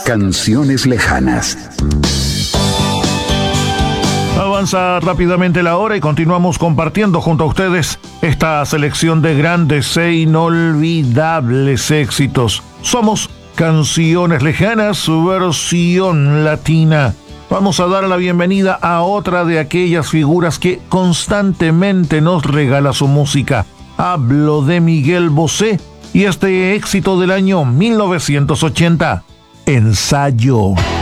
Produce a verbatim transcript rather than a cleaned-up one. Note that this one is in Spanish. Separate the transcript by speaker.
Speaker 1: Canciones lejanas.
Speaker 2: Avanza rápidamente la hora y continuamos compartiendo junto a ustedes esta selección de grandes e inolvidables éxitos. Somos Canciones Lejanas, versión latina. Vamos a dar la bienvenida a otra de aquellas figuras que constantemente nos regala su música. Hablo de Miguel Bosé y este éxito del año mil novecientos ochenta, Ensayo.